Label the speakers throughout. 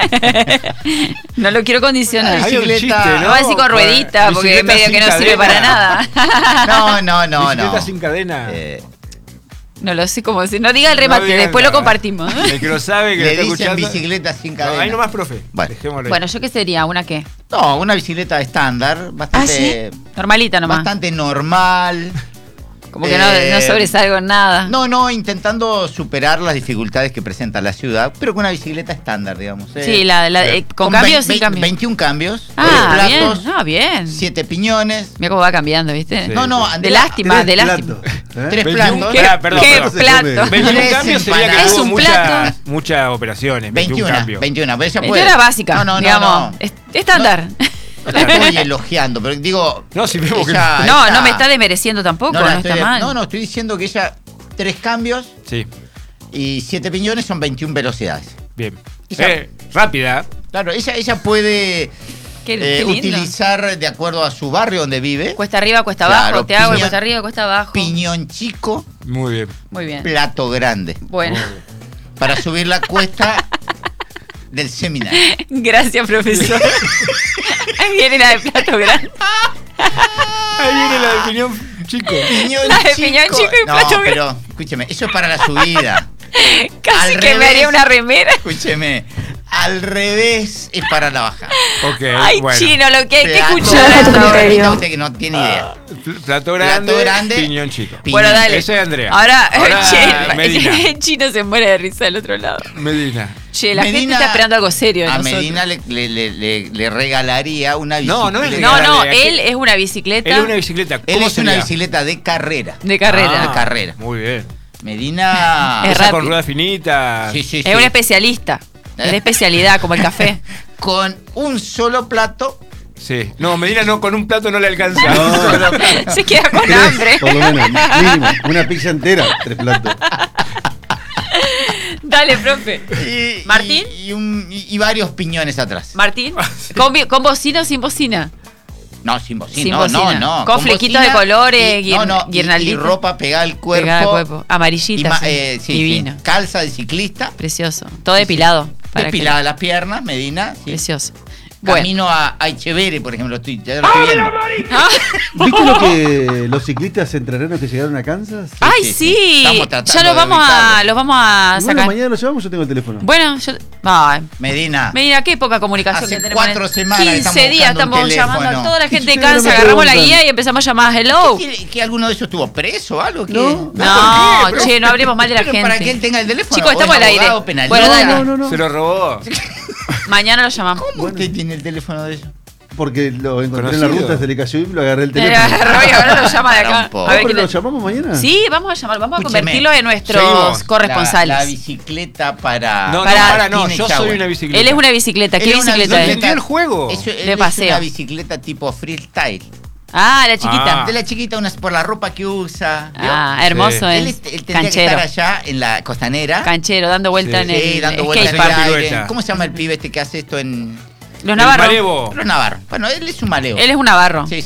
Speaker 1: No lo quiero condicionar.
Speaker 2: Hay un chiste, ¿no?
Speaker 1: No va a decir con ruedita, porque
Speaker 2: Bicicleta
Speaker 1: medio que no
Speaker 2: sin
Speaker 1: sirve para
Speaker 2: cadena.
Speaker 1: nada.
Speaker 2: No. Bicicleta sin cadena.
Speaker 1: No lo sé cómo decir. No diga el remate,
Speaker 2: digan
Speaker 1: después
Speaker 2: nada.
Speaker 1: lo compartimos.
Speaker 2: El que lo sabe, que
Speaker 3: Le
Speaker 2: lo está
Speaker 3: dicen
Speaker 2: escuchando.
Speaker 3: bicicleta sin cadena.
Speaker 2: Ahí nomás, profe.
Speaker 3: Bueno.
Speaker 2: Dejémoslo ahí.
Speaker 1: Bueno, ¿yo qué sería? ¿Una qué?
Speaker 3: No, una bicicleta estándar, bastante,
Speaker 1: Normalita nomás.
Speaker 3: bastante normal.
Speaker 1: Como que no sobresalgo en nada.
Speaker 3: No, intentando superar las dificultades que presenta la ciudad, pero con una bicicleta estándar, digamos.
Speaker 1: Sí, con cambios sin cambios.
Speaker 3: 21 cambios,
Speaker 1: Ah,
Speaker 3: tres
Speaker 1: bien.
Speaker 3: platos,
Speaker 1: Bien.
Speaker 3: 7 piñones,
Speaker 1: Mira cómo va cambiando, ¿viste?
Speaker 2: Sí.
Speaker 3: No,
Speaker 1: De
Speaker 3: Andrea,
Speaker 1: lástima, de lástima.
Speaker 3: 3
Speaker 2: 21
Speaker 3: platos.
Speaker 1: ¿Qué,
Speaker 2: Perdón,
Speaker 1: qué
Speaker 2: perdón.
Speaker 1: plato?
Speaker 2: 21
Speaker 3: Tres
Speaker 2: cambios sería que
Speaker 3: empanadas.
Speaker 1: Es
Speaker 2: tuvo
Speaker 1: un
Speaker 2: muchas
Speaker 1: plato.
Speaker 2: muchas operaciones. 21 cambios.
Speaker 3: 21, pero ella
Speaker 1: Esto
Speaker 3: puede.
Speaker 1: era básica,
Speaker 3: No.
Speaker 1: digamos. Estándar.
Speaker 3: No la estoy elogiando, pero digo.
Speaker 2: No, si vemos que
Speaker 3: ella
Speaker 1: No,
Speaker 3: está-
Speaker 1: no me está desmereciendo tampoco, no,
Speaker 3: la
Speaker 1: está
Speaker 3: estoy-
Speaker 1: mal.
Speaker 3: No, estoy diciendo que ella 3 cambios
Speaker 2: Sí,
Speaker 3: y 7 piñones son 21 velocidades.
Speaker 2: bien.
Speaker 3: Esa-
Speaker 2: Rápida.
Speaker 3: Claro, ella puede
Speaker 1: Qué lindo.
Speaker 3: utilizar de acuerdo a su barrio donde vive.
Speaker 1: Cuesta arriba, cuesta
Speaker 3: Claro,
Speaker 1: abajo, te hago el
Speaker 3: piñón-
Speaker 1: cuesta arriba, cuesta abajo.
Speaker 3: Piñón chico,
Speaker 2: Muy bien.
Speaker 1: Muy bien.
Speaker 3: plato grande.
Speaker 1: Bueno,
Speaker 3: Para subir la cuesta del seminario.
Speaker 1: gracias, profesor. Ahí viene la de plato grande.
Speaker 2: Ahí viene la de opinión, chico.
Speaker 3: Piñón
Speaker 1: La de piñón chico y plato grande.
Speaker 3: pero escúcheme, eso es para la subida.
Speaker 1: Casi
Speaker 3: Al
Speaker 1: que me
Speaker 3: revés.
Speaker 1: haría una remera.
Speaker 3: Escúcheme, al revés es para la bajada.
Speaker 2: Ok,
Speaker 1: Ay,
Speaker 2: bueno.
Speaker 1: chino, lo que hay que
Speaker 3: Plato
Speaker 1: escuchar.
Speaker 3: grande,
Speaker 4: tu criterio.
Speaker 3: usted que no tiene idea.
Speaker 2: Plato grande,
Speaker 3: grande,
Speaker 2: piñón chico.
Speaker 1: Bueno, dale.
Speaker 2: Ese es Andrea.
Speaker 1: Ahora,
Speaker 2: Medina.
Speaker 1: el chino se muere de risa del otro lado.
Speaker 2: Medina.
Speaker 1: Che, la gente
Speaker 3: Medina-
Speaker 1: está esperando algo serio de
Speaker 3: A
Speaker 1: nosotros.
Speaker 3: Medina le regalaría una bicicleta.
Speaker 2: No es
Speaker 1: No,
Speaker 2: Dale, aquí.
Speaker 1: él es una bicicleta
Speaker 2: Él es una bicicleta.
Speaker 3: Él
Speaker 2: ¿Cómo
Speaker 3: es una
Speaker 2: sería?
Speaker 3: bicicleta de carrera.
Speaker 1: de carrera.
Speaker 3: de carrera.
Speaker 2: Muy bien.
Speaker 3: Medina.
Speaker 1: Es
Speaker 2: Esa con
Speaker 1: rápido.
Speaker 2: ruedas finitas.
Speaker 3: Sí.
Speaker 1: Es un especialista. Es de especialidad, como el café.
Speaker 3: Con un solo plato.
Speaker 2: Sí. No, Medina no, con un plato no le alcanza.
Speaker 4: No.
Speaker 1: Se queda con
Speaker 4: Tres,
Speaker 1: hambre.
Speaker 4: por lo menos, mínimo. Una pizza entera, 3 platos.
Speaker 1: Dale, profe.
Speaker 3: Y,
Speaker 1: ¿Martín?
Speaker 3: Y varios piñones atrás.
Speaker 1: Martín, ¿con bocina o sin bocina?
Speaker 3: No, sin bocina.
Speaker 1: Sin
Speaker 3: no,
Speaker 1: bocina.
Speaker 3: no.
Speaker 1: Con flequitos de colores,
Speaker 3: y
Speaker 1: guirnalditas.
Speaker 3: ropa pegada al cuerpo.
Speaker 1: Pegada al cuerpo. Amarillita. sí.
Speaker 3: Sí,
Speaker 1: Divino.
Speaker 3: sí. Calza de ciclista.
Speaker 1: Precioso. Todo depilado. para que-
Speaker 3: Depilada las piernas, Medina. Sí.
Speaker 1: Precioso. Bueno.
Speaker 3: Camino a Echeverri, por ejemplo, ya lo estoy viendo.
Speaker 1: Ah,
Speaker 4: ¿Viste lo que los ciclistas entrerranos que llegaron a Kansas?
Speaker 1: Ay,
Speaker 3: sí,
Speaker 1: sí.
Speaker 3: sí. Estamos tratando
Speaker 1: Ya los
Speaker 3: de
Speaker 1: vamos a
Speaker 4: Y bueno,
Speaker 1: sacar.
Speaker 4: mañana lo llevamos, yo tengo el teléfono.
Speaker 1: Bueno, yo. Ay,
Speaker 3: Medina.
Speaker 1: mira, qué poca comunicación
Speaker 3: Hace
Speaker 1: que tenemos.
Speaker 3: 4 semanas que
Speaker 1: 15 días
Speaker 3: estamos buscando un
Speaker 1: estamos llamando a
Speaker 3: teléfono.
Speaker 1: toda la gente de
Speaker 4: ustedes no
Speaker 1: Kansas,
Speaker 4: me
Speaker 1: agarramos la
Speaker 4: preguntan.
Speaker 1: guía y empezamos a llamar hello.
Speaker 3: ¿Que alguno de esos estuvo preso o algo? ¿Qué?
Speaker 4: No.
Speaker 1: No,
Speaker 3: ¿por qué?
Speaker 1: che, no hablemos mal de la
Speaker 3: Pero
Speaker 1: gente.
Speaker 3: para que él tenga el teléfono.
Speaker 1: Chicos,
Speaker 3: ¿O
Speaker 1: estamos
Speaker 3: es
Speaker 1: al aire.
Speaker 3: abogado penalista?
Speaker 1: Bueno, dale.
Speaker 4: No.
Speaker 2: Se lo robó.
Speaker 1: Mañana lo llamamos.
Speaker 3: ¿Cómo usted tiene el teléfono de ellos?
Speaker 4: Porque lo encontré en la
Speaker 2: Conocido.
Speaker 4: ruta, se le cayó y lo agarré el
Speaker 1: Me
Speaker 4: teléfono.
Speaker 1: agarró y ahora lo llama de acá.
Speaker 3: Para un poco.
Speaker 1: A ver
Speaker 4: ¿Pero
Speaker 1: qué
Speaker 4: lo
Speaker 1: te-
Speaker 4: llamamos mañana?
Speaker 1: Sí, vamos a llamar, vamos a
Speaker 3: Escúcheme,
Speaker 1: convertirlo en nuestros
Speaker 2: seguimos.
Speaker 1: corresponsales.
Speaker 3: La bicicleta para.
Speaker 2: No,
Speaker 1: Para-
Speaker 2: no,
Speaker 3: Tiene
Speaker 2: yo
Speaker 3: Chagua.
Speaker 2: soy una bicicleta.
Speaker 1: Él es una bicicleta. ¿Qué
Speaker 3: Él es una
Speaker 1: bicicleta
Speaker 2: No
Speaker 1: es?
Speaker 2: entendió el juego.
Speaker 3: Él
Speaker 1: De
Speaker 3: es
Speaker 1: paseo.
Speaker 3: una bicicleta tipo freestyle.
Speaker 1: Ah, la chiquita.
Speaker 2: Ah.
Speaker 3: De la chiquita, por la ropa que usa. ¿vio?
Speaker 1: Ah, hermoso
Speaker 2: Sí.
Speaker 3: Él,
Speaker 1: es.
Speaker 3: él tendría
Speaker 1: Canchero.
Speaker 3: que estar allá en la costanera.
Speaker 1: Canchero, dando vuelta
Speaker 2: Sí.
Speaker 1: en
Speaker 3: Sí,
Speaker 1: el
Speaker 3: dando vueltas en
Speaker 1: skatepark.
Speaker 3: el
Speaker 2: Pirueta.
Speaker 3: aire. ¿Cómo se llama el pibe este que hace esto en.
Speaker 1: Los
Speaker 2: El
Speaker 1: Navarro.
Speaker 2: malevo.
Speaker 3: Los Navarro. Bueno, él es un maleo.
Speaker 1: Él es un Navarro.
Speaker 3: Sí.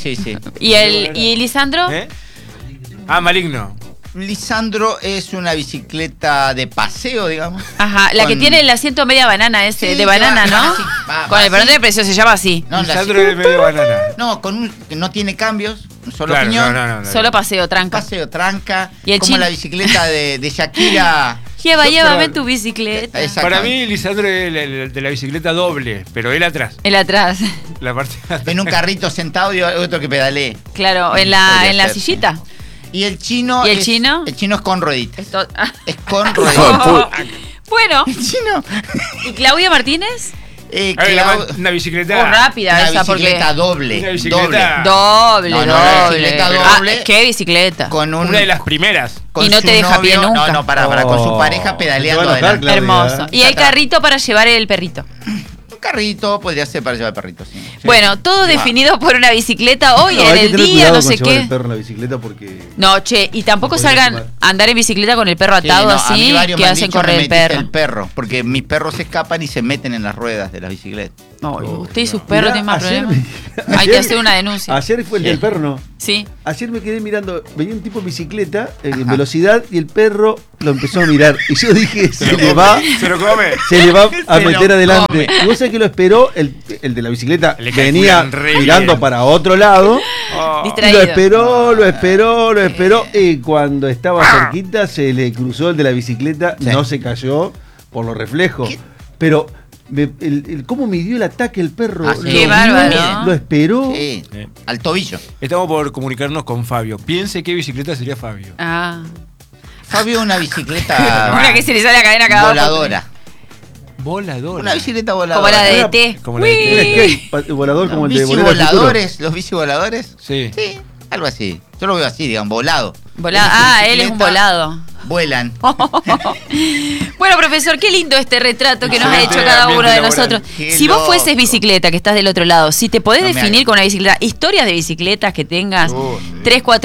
Speaker 1: ¿Y Lisandro?
Speaker 2: ¿Eh? Ah, maligno.
Speaker 3: Lisandro es una bicicleta de paseo, digamos.
Speaker 1: Ajá, la que
Speaker 3: Con-
Speaker 1: tiene el asiento media banana ese,
Speaker 3: Sí,
Speaker 1: de
Speaker 3: que
Speaker 1: banana,
Speaker 3: va
Speaker 1: ¿no?
Speaker 3: así, va
Speaker 1: Con el perdón
Speaker 3: así.
Speaker 1: de precio se llama así.
Speaker 3: No, la-
Speaker 2: Lisandro es medio banana.
Speaker 3: no, que no tiene cambios, un solo
Speaker 2: Claro,
Speaker 3: piñón.
Speaker 2: no.
Speaker 1: Solo paseo, tranca.
Speaker 3: Paseo, tranca.
Speaker 1: Y el
Speaker 3: como
Speaker 1: chin-
Speaker 3: la bicicleta de Shakira.
Speaker 1: Llévame
Speaker 2: pero-
Speaker 1: tu bicicleta.
Speaker 3: Exacto.
Speaker 2: Para mí, Lisandro es el de la bicicleta doble, pero él atrás.
Speaker 1: El atrás.
Speaker 2: La parte de atrás.
Speaker 3: En un carrito sentado y otro que pedalee.
Speaker 1: Claro, en
Speaker 3: Podría
Speaker 1: la
Speaker 3: ser,
Speaker 1: sillita.
Speaker 3: Y el chino.
Speaker 1: ¿Y el chino?
Speaker 3: El chino es con rueditas.
Speaker 1: Esto- ah.
Speaker 3: Es con rueditas.
Speaker 1: Bueno,
Speaker 3: El chino.
Speaker 1: ¿y Claudia Martínez?
Speaker 2: A ver,
Speaker 3: Clau-
Speaker 2: una bicicleta.
Speaker 1: Rápida
Speaker 3: una
Speaker 1: esa, porque.
Speaker 3: bicicleta doble.
Speaker 2: Una bicicleta-
Speaker 1: Doble,
Speaker 3: No, la
Speaker 1: doble.
Speaker 3: bicicleta
Speaker 1: Ah,
Speaker 3: doble.
Speaker 1: ¿qué bicicleta?
Speaker 3: Con un.
Speaker 2: Una de las primeras.
Speaker 3: con
Speaker 1: Y no
Speaker 3: su
Speaker 1: te deja pie nunca.
Speaker 3: No, para, con su pareja pedaleando
Speaker 4: te va a enojar,
Speaker 3: adelante.
Speaker 4: Claudia.
Speaker 1: Hermoso. Y el
Speaker 3: Atrás.
Speaker 1: carrito para llevar el perrito.
Speaker 3: Un carrito podría ser para llevar perrito, sí.
Speaker 1: Bueno, todo definido por una bicicleta hoy
Speaker 4: No,
Speaker 1: en
Speaker 4: hay que
Speaker 1: el
Speaker 4: tener
Speaker 1: día,
Speaker 4: cuidado
Speaker 1: no
Speaker 4: con
Speaker 1: sé
Speaker 4: llevar
Speaker 1: qué.
Speaker 4: el perro en la bicicleta porque...
Speaker 1: No, che, y tampoco
Speaker 4: No podría
Speaker 1: salgan
Speaker 4: fumar.
Speaker 1: a andar en bicicleta con el perro
Speaker 3: Sí,
Speaker 1: atado
Speaker 3: no, a mí
Speaker 1: así,
Speaker 3: varios
Speaker 1: que
Speaker 3: me han
Speaker 1: hacen
Speaker 3: dicho,
Speaker 1: correr
Speaker 3: me
Speaker 1: el
Speaker 3: metiste
Speaker 1: perro.
Speaker 3: el perro, porque mis perros se escapan y se meten en las ruedas de las bicicletas.
Speaker 1: No, usted y sus perros
Speaker 4: Mirá,
Speaker 1: tienen más
Speaker 4: ayer
Speaker 1: problemas.
Speaker 4: me-
Speaker 1: Hay que hacer una denuncia.
Speaker 4: Ayer fue el del perro, ¿no?
Speaker 1: Sí.
Speaker 4: Ayer me quedé mirando, venía un tipo en bicicleta, en velocidad, y el perro lo empezó a mirar. Y yo dije, se le va a
Speaker 3: Se
Speaker 4: meter
Speaker 3: lo
Speaker 4: adelante.
Speaker 3: come.
Speaker 4: Y vos sabés que lo esperó, el de la bicicleta
Speaker 2: Le
Speaker 4: venía
Speaker 2: calculan re
Speaker 4: mirando
Speaker 2: bien.
Speaker 4: para otro lado.
Speaker 2: Oh.
Speaker 4: Y
Speaker 1: Distraído.
Speaker 4: lo esperó. Y cuando estaba cerquita, se le cruzó el de la bicicleta,
Speaker 3: Sí.
Speaker 4: no se cayó por los reflejos. Pero cómo midió el ataque el perro.
Speaker 3: Ah, sí.
Speaker 4: Lo
Speaker 1: Qué
Speaker 4: vio,
Speaker 1: bárbaro.
Speaker 4: Lo esperó.
Speaker 3: Sí,
Speaker 2: Sí.
Speaker 3: al tobillo.
Speaker 2: Estamos por comunicarnos con Fabio. Piense qué bicicleta sería Fabio.
Speaker 1: Ah.
Speaker 3: Fabio, una bicicleta
Speaker 1: Una que se le sale la cadena cada
Speaker 3: voladora.
Speaker 2: Volador.
Speaker 3: Una bicicleta voladora.
Speaker 1: Como la de
Speaker 4: Una-
Speaker 1: ET.
Speaker 2: como la de
Speaker 4: Un
Speaker 2: ET.
Speaker 4: skate volador como
Speaker 3: Los
Speaker 4: el de Volver al Futuro.
Speaker 3: bicivoladores, los bicivoladores.
Speaker 2: Sí.
Speaker 3: Sí, algo así. Yo lo veo así, digan, volado.
Speaker 1: Volado.
Speaker 3: Esa
Speaker 1: Ah, él es un
Speaker 3: bicicleta
Speaker 1: volado.
Speaker 3: Vuelan.
Speaker 1: Bueno, profesor, qué lindo este retrato que nos ha
Speaker 2: Excelente
Speaker 1: hecho cada
Speaker 2: ambiente
Speaker 1: uno de
Speaker 2: laboral.
Speaker 1: nosotros.
Speaker 3: Qué
Speaker 1: Si vos
Speaker 3: loco.
Speaker 1: fueses bicicleta, que estás del otro lado, si te podés
Speaker 3: No me
Speaker 1: definir
Speaker 3: hagas.
Speaker 1: con una bicicleta, historias de bicicletas que tengas,
Speaker 3: Sí.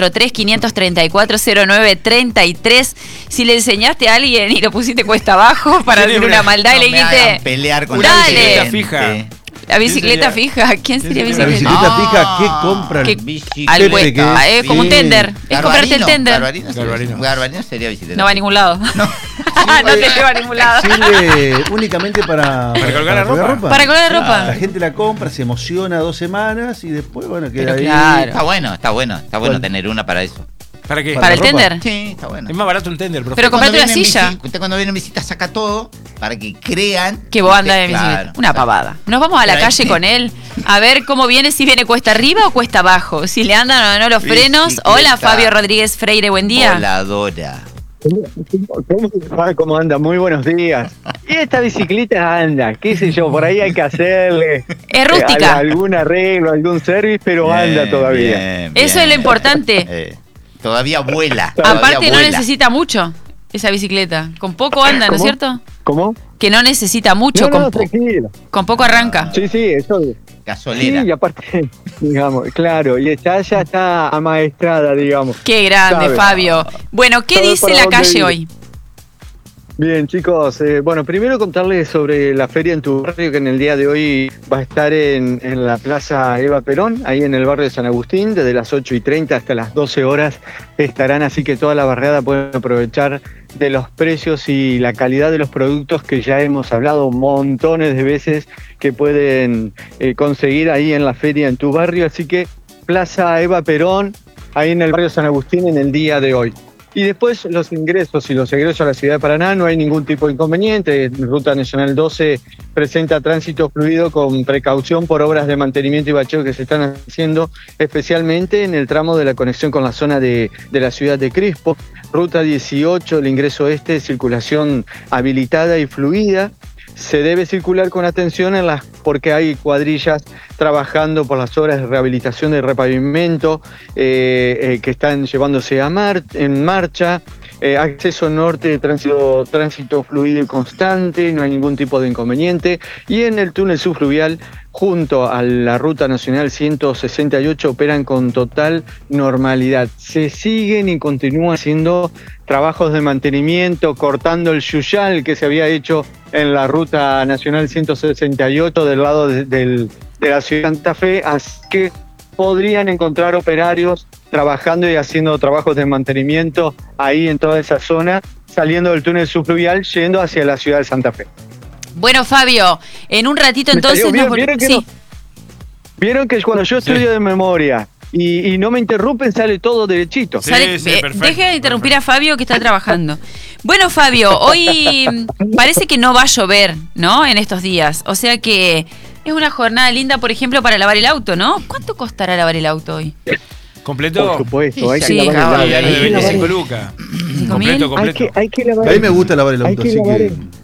Speaker 1: 343-534-0933, si le enseñaste a alguien y lo pusiste cuesta abajo para
Speaker 2: Tiene
Speaker 1: hacer una maldad
Speaker 3: No
Speaker 1: y le
Speaker 3: me hagan
Speaker 1: dijiste,
Speaker 3: pelear con
Speaker 2: Una
Speaker 3: la
Speaker 1: Dale.
Speaker 2: bicicleta
Speaker 3: gente.
Speaker 2: fija.
Speaker 1: la bicicleta
Speaker 2: sería?
Speaker 1: fija, ¿quién sería
Speaker 2: ¿Quién
Speaker 4: La
Speaker 2: sería?
Speaker 1: bicicleta?
Speaker 4: bicicleta fija, ¿qué compra?
Speaker 1: ¿Qué-
Speaker 3: Bicicleta.
Speaker 1: Al
Speaker 4: Pepe,
Speaker 1: cuesta,
Speaker 4: que-
Speaker 1: es como un
Speaker 4: sí.
Speaker 1: tender, es comprarte el tender.
Speaker 3: Garbarino. Garbarino sería bicicleta.
Speaker 1: No va a ningún lado.
Speaker 3: No.
Speaker 1: No te lleva a ningún lado.
Speaker 4: Sirve únicamente para
Speaker 2: colgar la ropa.
Speaker 1: Para colgar la ropa.
Speaker 4: La gente la compra, se emociona 2 semanas y después, bueno, queda
Speaker 1: Pero
Speaker 4: ahí.
Speaker 1: claro.
Speaker 3: Está bueno
Speaker 4: Bueno.
Speaker 3: tener una para eso.
Speaker 2: ¿Para qué?
Speaker 1: Para el
Speaker 4: la ropa.
Speaker 1: tender.
Speaker 3: Sí, está bueno.
Speaker 2: Es más barato un tender, profe.
Speaker 1: Pero comprate una
Speaker 3: viene en
Speaker 1: silla.
Speaker 3: Usted cuando viene en visita saca todo para que crean
Speaker 1: Que vos andás en bicicleta.
Speaker 3: Claro.
Speaker 1: Una pavada. Nos vamos a la
Speaker 3: Pero ahí
Speaker 1: calle
Speaker 3: sí.
Speaker 1: con él a ver cómo viene, si viene cuesta arriba o cuesta abajo. Si le andan o no los frenos.
Speaker 3: Bicicleta.
Speaker 1: Hola, Fabio Rodríguez Freire, buen día.
Speaker 3: Voladora.
Speaker 5: ¿Cómo anda? Muy buenos días. Y esta bicicleta anda, qué sé yo, por ahí hay que hacerle
Speaker 1: Es rústica.
Speaker 5: algún arreglo, algún service, pero anda todavía.
Speaker 3: Bien,
Speaker 1: Eso
Speaker 3: bien.
Speaker 1: es lo importante.
Speaker 3: Todavía vuela. todavía
Speaker 1: Aparte no
Speaker 3: vuela.
Speaker 1: necesita mucho esa bicicleta. Con poco anda, ¿no es
Speaker 5: ¿Cómo?
Speaker 1: cierto?
Speaker 5: ¿Cómo?
Speaker 1: Que no necesita mucho,
Speaker 5: No, tranquilo.
Speaker 1: con poco arranca.
Speaker 5: Sí, eso. Sí,
Speaker 3: Gasolera.
Speaker 5: y aparte, digamos, claro, y ya está amaestrada, digamos.
Speaker 1: Qué grande,
Speaker 5: Sabe.
Speaker 1: Fabio. Bueno, ¿qué
Speaker 5: Sabe
Speaker 1: dice
Speaker 5: para
Speaker 1: la
Speaker 5: dónde
Speaker 1: calle
Speaker 5: ir.
Speaker 1: hoy?
Speaker 5: Bien, chicos, bueno, primero contarles sobre la feria en tu barrio, que en el día de hoy va a estar en la Plaza Eva Perón, ahí en el barrio de San Agustín, desde las 8:30 hasta las 12 horas estarán, así que toda la barriada puede aprovechar de los precios y la calidad de los productos que ya hemos hablado montones de veces que pueden conseguir ahí en la feria en tu barrio, así que Plaza Eva Perón, ahí en el barrio San Agustín en el día de hoy. Y después los ingresos y los egresos a la ciudad de Paraná, no hay ningún tipo de inconveniente. Ruta Nacional 12 presenta tránsito fluido con precaución por obras de mantenimiento y bacheo que se están haciendo, especialmente en el tramo de la conexión con la zona de la ciudad de Crispo. Ruta 18, el ingreso este, circulación habilitada y fluida. Se debe circular con atención porque hay cuadrillas trabajando por las obras de rehabilitación de repavimento que están llevándose en marcha. Acceso norte, tránsito fluido y constante, no hay ningún tipo de inconveniente. Y en el túnel subfluvial, junto a la Ruta Nacional 168, operan con total normalidad. Se siguen y continúan haciendo trabajos de mantenimiento, cortando el yuyal que se había hecho en la Ruta Nacional 168 del lado de la ciudad de Santa Fe, así que podrían encontrar operarios trabajando y haciendo trabajos de mantenimiento ahí en toda esa zona, saliendo del túnel subfluvial, yendo hacia la ciudad de Santa Fe.
Speaker 1: Bueno, Fabio, en un ratito
Speaker 5: ¿Me
Speaker 1: entonces
Speaker 5: salió bien?
Speaker 1: nos
Speaker 5: ¿Vieron que
Speaker 1: sí.
Speaker 5: no? Vieron que cuando yo estudio de memoria y no me interrumpen, sale todo derechito.
Speaker 2: Sí,
Speaker 1: Sale-
Speaker 2: perfecto,
Speaker 1: deje de interrumpir
Speaker 2: perfecto.
Speaker 1: a Fabio que está trabajando. Bueno, Fabio, hoy parece que no va a llover, ¿no? En estos días. O sea que es una jornada linda, por ejemplo, para lavar el auto, ¿no? ¿Cuánto costará lavar el auto hoy?
Speaker 2: ¿Completo?
Speaker 5: Por supuesto, hay
Speaker 1: Sí,
Speaker 5: que lavar
Speaker 1: claro,
Speaker 5: el
Speaker 2: Y
Speaker 5: auto.
Speaker 2: dale de
Speaker 5: Hay que lavar
Speaker 2: 25
Speaker 5: el-
Speaker 2: lucas.
Speaker 1: 5.000.
Speaker 2: Completo, completo.
Speaker 5: hay que lavar
Speaker 4: A mí me gusta lavar el
Speaker 5: hay
Speaker 4: auto,
Speaker 5: que
Speaker 4: así
Speaker 5: lavar
Speaker 4: que
Speaker 5: el-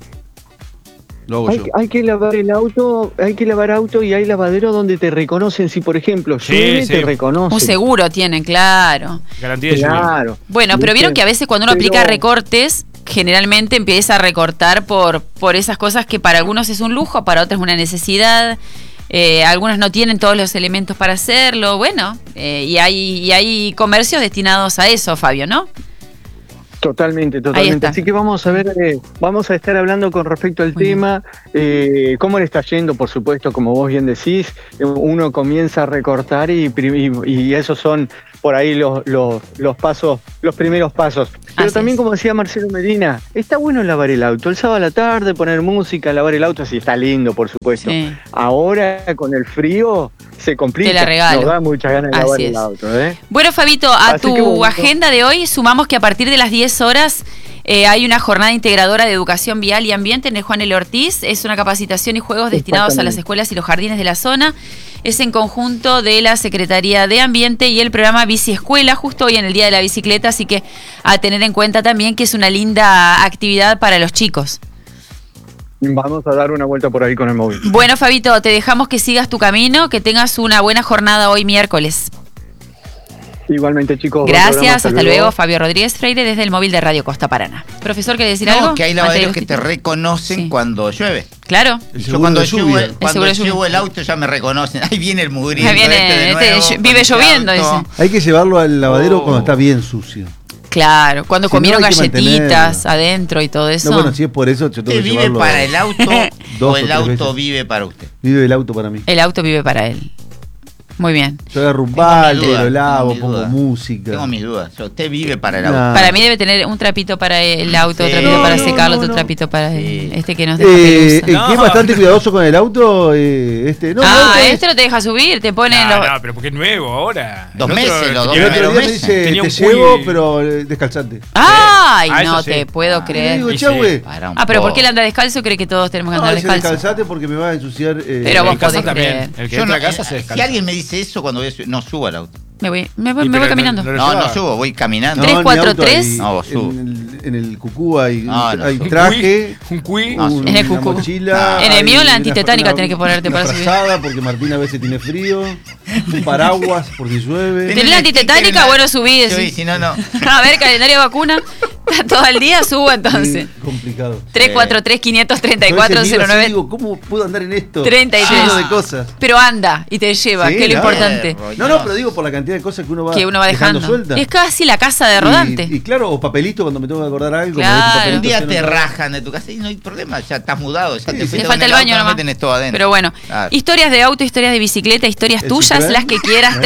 Speaker 4: lo hago yo.
Speaker 5: Hay que lavar el auto, hay que lavar auto y hay lavaderos donde te reconocen. Si, por ejemplo,
Speaker 2: Sí,
Speaker 5: llueve,
Speaker 2: sí.
Speaker 5: te reconocen.
Speaker 1: Un seguro tienen, claro.
Speaker 2: Garantía de lluvia.
Speaker 5: Claro.
Speaker 1: Bueno, pero vieron que a veces cuando uno
Speaker 5: Pero-
Speaker 1: aplica recortes, generalmente empieza a recortar por esas cosas que para algunos es un lujo, para otros es una necesidad. Algunos no tienen todos los elementos para hacerlo. Bueno, y hay comercios destinados a eso, Fabio, ¿no?
Speaker 5: Totalmente.
Speaker 1: Ahí está.
Speaker 5: Así que vamos a ver, vamos a estar hablando con respecto al tema, cómo le está yendo, por supuesto, como vos bien decís, uno comienza a recortar y esos son por ahí los pasos, los primeros pasos. Pero
Speaker 1: Así
Speaker 5: también,
Speaker 1: es.
Speaker 5: como decía Marcelo Medina, está bueno lavar el auto. El sábado a la tarde, poner música, lavar el auto, sí, está lindo, por supuesto.
Speaker 1: Sí.
Speaker 5: Ahora, con el frío, se complica.
Speaker 1: Te la regalo.
Speaker 5: Nos da muchas ganas de
Speaker 1: Así
Speaker 5: lavar
Speaker 1: es.
Speaker 5: el auto, ¿eh?
Speaker 1: Bueno, Fabito, a
Speaker 5: Así
Speaker 1: tu
Speaker 5: que bueno.
Speaker 1: agenda de hoy sumamos que a partir de las 10 horas hay una jornada integradora de educación vial y ambiente en el Juan L. Ortiz. Es una capacitación y juegos destinados a las
Speaker 5: Exactamente.
Speaker 1: escuelas y los jardines de la zona. Es en conjunto de la Secretaría de Ambiente y el programa Bici Escuela, justo hoy en el Día de la Bicicleta, así que a tener en cuenta también que es una linda actividad para los chicos.
Speaker 5: Vamos a dar una vuelta por ahí con el móvil.
Speaker 1: Bueno, Fabito, te dejamos que sigas tu camino, que tengas una buena jornada hoy miércoles.
Speaker 5: Igualmente, chicos. buen programa,
Speaker 1: Gracias, hasta luego. Fabio Rodríguez Freire desde el móvil de Radio Costa Paraná. Profesor, ¿quiere decir algo?
Speaker 3: No, que hay
Speaker 1: Antes
Speaker 3: lavaderos
Speaker 1: de-
Speaker 3: que te reconocen
Speaker 1: Sí.
Speaker 3: cuando llueve.
Speaker 1: Claro.
Speaker 4: El
Speaker 3: Yo
Speaker 4: seguro
Speaker 3: cuando
Speaker 4: de lluvia.
Speaker 3: cuando
Speaker 1: de lluvia.
Speaker 3: llevo el auto ya me reconocen. Ahí viene el mugriento.
Speaker 1: Ahí viene,
Speaker 3: de
Speaker 1: este,
Speaker 3: nuevo, con
Speaker 1: vive
Speaker 3: este
Speaker 1: lloviendo,
Speaker 3: auto.
Speaker 1: dice.
Speaker 4: Hay que llevarlo al lavadero
Speaker 3: Oh.
Speaker 4: cuando está bien sucio.
Speaker 1: Claro, cuando
Speaker 4: Si no,
Speaker 1: comieron
Speaker 4: hay que
Speaker 1: galletitas
Speaker 4: mantenerlo.
Speaker 1: adentro y todo eso.
Speaker 4: No, bueno, si es por eso, yo tengo
Speaker 3: ¿Usted
Speaker 4: que
Speaker 3: vive
Speaker 4: llevarlo
Speaker 3: para el auto
Speaker 4: dos
Speaker 3: o
Speaker 4: o
Speaker 3: el
Speaker 4: tres
Speaker 3: auto
Speaker 4: veces.
Speaker 3: vive para usted?
Speaker 4: Vive el auto para mí.
Speaker 1: El auto vive para él. Muy bien.
Speaker 4: Yo agarro un
Speaker 3: Tengo mi
Speaker 4: balde,
Speaker 3: duda,
Speaker 4: lo lavo,
Speaker 3: tengo mi
Speaker 4: pongo
Speaker 3: duda.
Speaker 4: música.
Speaker 3: Tengo mis dudas. Usted vive para el
Speaker 4: Nah.
Speaker 3: auto.
Speaker 1: Para mí debe tener un trapito para el auto,
Speaker 3: Sí.
Speaker 1: otro trapito para
Speaker 3: No,
Speaker 1: secarlo,
Speaker 4: no,
Speaker 1: otro
Speaker 4: no.
Speaker 1: trapito para
Speaker 3: Sí.
Speaker 1: este que nos deja
Speaker 4: El
Speaker 1: pelusa.
Speaker 2: No.
Speaker 4: que es bastante cuidadoso con el auto, no,
Speaker 1: Este no te deja subir, te pone
Speaker 2: No,
Speaker 1: los...
Speaker 2: no, pero porque es nuevo ahora.
Speaker 3: Dos
Speaker 2: El otro-
Speaker 3: meses, los dos
Speaker 4: el
Speaker 2: el
Speaker 4: otro día
Speaker 3: primeros
Speaker 4: me
Speaker 3: meses.
Speaker 4: dice,
Speaker 2: Tenía
Speaker 4: te
Speaker 2: un
Speaker 4: llevo,
Speaker 2: cuy.
Speaker 4: pero descalzante.
Speaker 1: ¡Ay!
Speaker 2: Ah,
Speaker 1: No
Speaker 2: eso sí.
Speaker 1: te puedo
Speaker 4: Le
Speaker 1: creer.
Speaker 4: digo,
Speaker 2: Y
Speaker 4: chau,
Speaker 2: sí.
Speaker 4: güey.
Speaker 3: Para un
Speaker 1: Ah, pero ¿por
Speaker 3: poco.
Speaker 1: qué él anda descalzo? ¿Cree que todos tenemos que
Speaker 4: No,
Speaker 1: andar
Speaker 4: dice
Speaker 1: descalzos?
Speaker 4: descalzate porque me va a ensuciar.
Speaker 1: Pero vos
Speaker 2: en casa
Speaker 1: podés
Speaker 2: también.
Speaker 1: creer.
Speaker 2: El que
Speaker 3: Yo
Speaker 2: entra
Speaker 3: no,
Speaker 2: a casa se
Speaker 3: si
Speaker 2: descalza.
Speaker 3: alguien me dice eso cuando no subo al auto.
Speaker 1: Me voy
Speaker 2: Y pero
Speaker 1: caminando.
Speaker 2: no lo
Speaker 3: No, no
Speaker 2: llevaba.
Speaker 3: subo, voy caminando.
Speaker 1: Tres,
Speaker 4: en mi
Speaker 1: cuatro,
Speaker 4: auto
Speaker 1: tres.
Speaker 4: hay-
Speaker 3: No, vos subo.
Speaker 4: en el cucú hay,
Speaker 3: No, no
Speaker 4: hay
Speaker 3: subo.
Speaker 4: traje,
Speaker 2: Un cuy.
Speaker 3: No,
Speaker 1: En el
Speaker 4: una
Speaker 1: cucú.
Speaker 4: mochila.
Speaker 1: En el mío
Speaker 4: hay
Speaker 1: la antitetánica
Speaker 4: una-
Speaker 1: tenés que ponerte
Speaker 4: una
Speaker 1: para subir.
Speaker 4: frazada, porque Martín a veces tiene frío, un paraguas por si llueve.
Speaker 1: ¿Tenés la antitetánica? Bueno, subí.
Speaker 3: Sí, si no, no.
Speaker 1: A ver, calendario de vacuna. Está todo el día, subo entonces.
Speaker 4: Sí, complicado.
Speaker 1: 343-534-09.
Speaker 4: Digo, ¿cómo puedo andar en esto?
Speaker 1: 33.
Speaker 4: Lleno de cosas.
Speaker 1: Pero anda y te lleva,
Speaker 4: Sí,
Speaker 1: que es lo
Speaker 4: no.
Speaker 1: importante.
Speaker 4: No, pero digo por la cantidad de cosas que uno va
Speaker 1: dejando.
Speaker 4: suelta.
Speaker 1: Es casi la casa de rodante.
Speaker 4: Y claro, o papelito cuando me tengo que acordar algo.
Speaker 1: Claro.
Speaker 4: me dejo
Speaker 3: Un
Speaker 4: papelito
Speaker 3: día
Speaker 4: lleno
Speaker 3: te
Speaker 4: de-
Speaker 3: rajan de tu casa y no hay problema, ya estás mudado, ya te
Speaker 4: Sí,
Speaker 3: fuiste
Speaker 1: Le
Speaker 3: con
Speaker 1: falta el baño
Speaker 3: auto,
Speaker 1: nomás.
Speaker 3: tenés todo adentro.
Speaker 1: Pero bueno,
Speaker 3: Claro.
Speaker 1: historias de auto, historias de bicicleta, historias
Speaker 4: ¿El
Speaker 1: tuyas,
Speaker 4: Citroën?
Speaker 1: las que quieras.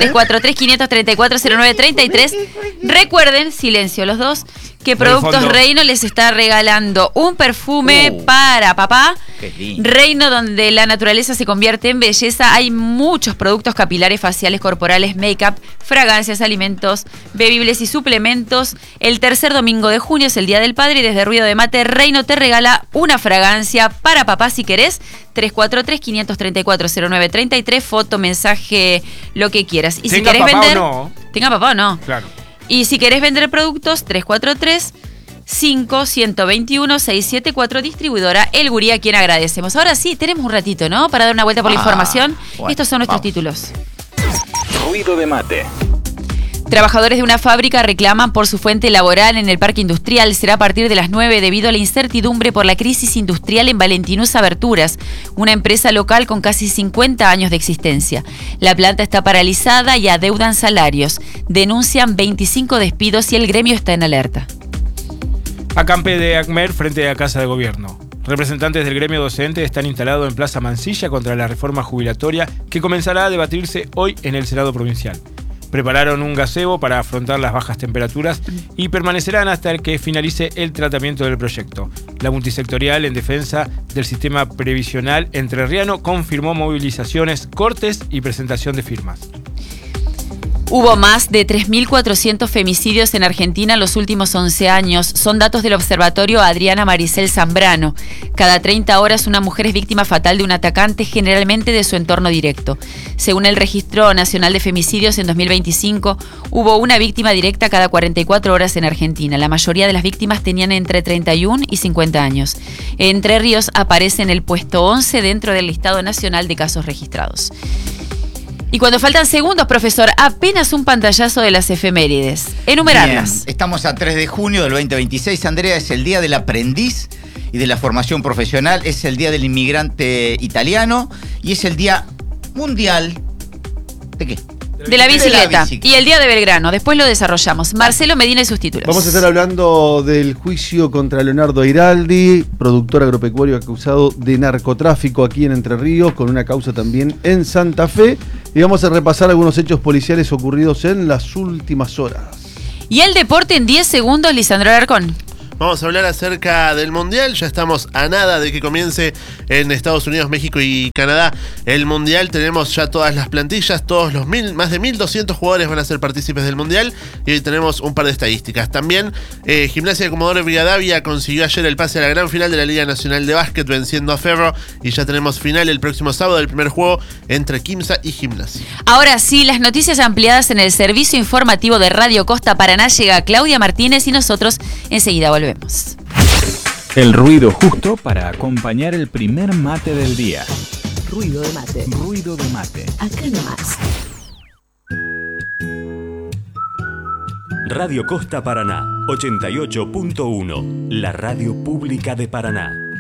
Speaker 1: 343-534-0933. Recuerden, silencio los dos, que
Speaker 2: Por el
Speaker 1: Productos
Speaker 2: fondo.
Speaker 1: Reino les está regalando un perfume para papá.
Speaker 3: Qué lindo.
Speaker 1: Reino, donde la naturaleza se convierte en belleza. Hay muchos productos capilares, faciales, corporales, make-up, fragancias, alimentos, bebibles y suplementos. El tercer domingo de junio es el Día del Padre y desde Ruido de Mate, Reino te regala una fragancia para papá si querés. 343-534-0933, foto, mensaje, lo que quieras. Y si
Speaker 2: Tenga
Speaker 1: querés
Speaker 2: papá o
Speaker 1: vender...
Speaker 2: no.
Speaker 1: Tenga papá o no.
Speaker 2: Claro.
Speaker 1: Y si querés vender productos, 343-5-121-674, distribuidora El Gurí, a quien agradecemos. Ahora sí, tenemos un ratito, ¿no? Para dar una vuelta por la información.
Speaker 3: Bueno,
Speaker 1: Estos son nuestros
Speaker 3: vamos.
Speaker 1: títulos.
Speaker 6: Ruido de mate.
Speaker 1: Trabajadores de una fábrica reclaman por su fuente laboral en el parque industrial. Será a partir de las 9 debido a la incertidumbre por la crisis industrial en Valentinus Aberturas, una empresa local con casi 50 años de existencia. La planta está paralizada y adeudan salarios. Denuncian 25 despidos y el gremio está en alerta.
Speaker 2: Acampe de ACMER frente a Casa de Gobierno. Representantes del gremio docente están instalados en Plaza Mansilla contra la reforma jubilatoria que comenzará a debatirse hoy en el Senado Provincial. Prepararon un gazebo para afrontar las bajas temperaturas y permanecerán hasta que finalice el tratamiento del proyecto. La multisectorial en defensa del sistema previsional entrerriano confirmó movilizaciones, cortes y presentación de firmas.
Speaker 1: Hubo más de 3.400 femicidios en Argentina en los últimos 11 años. Son datos del Observatorio Adriana Maricel Zambrano. Cada 30 horas una mujer es víctima fatal de un atacante, generalmente de su entorno directo. Según el Registro Nacional de Femicidios, en 2025 hubo una víctima directa cada 44 horas en Argentina. La mayoría de las víctimas tenían entre 31 y 50 años. Entre Ríos aparece en el puesto 11 dentro del listado nacional de casos registrados. Y cuando faltan segundos, profesor, apenas un pantallazo de las efemérides. Enumerarlas.
Speaker 3: Bien, estamos a 3 de junio del 2026, Andrea, es el Día del Aprendiz y de la Formación Profesional, es el Día del Inmigrante Italiano y es el Día Mundial... ¿De qué?
Speaker 1: De la bicicleta. Y el día de Belgrano. Después lo desarrollamos. Marcelo Medina y sus títulos.
Speaker 4: Vamos a estar hablando del juicio contra Leonardo Airaldi, productor agropecuario acusado de narcotráfico aquí en Entre Ríos, con una causa también en Santa Fe. Y vamos a repasar algunos hechos policiales ocurridos en las últimas horas.
Speaker 1: Y el deporte en 10 segundos, Lisandro Alarcón.
Speaker 7: Vamos a hablar acerca del Mundial. Ya estamos a nada de que comience en Estados Unidos, México y Canadá el Mundial. Tenemos ya todas las plantillas, todos los más de 1.200 jugadores van a ser partícipes del Mundial. Y hoy tenemos un par de estadísticas. También Gimnasia de Comodoro Rivadavia consiguió ayer el pase a la gran final de la Liga Nacional de Básquet, venciendo a Ferro. Y ya tenemos final el próximo sábado del primer juego entre Quimsa y Gimnasia.
Speaker 1: Ahora sí, las noticias ampliadas en el servicio informativo de Radio Costa Paraná. Llega Claudia Martínez y nosotros enseguida volvemos.
Speaker 6: El ruido justo para acompañar el primer mate del día.
Speaker 8: Ruido de mate.
Speaker 6: Ruido de mate.
Speaker 8: Acá nomás.
Speaker 9: Radio Costa Paraná, 88.1, la radio pública de Paraná.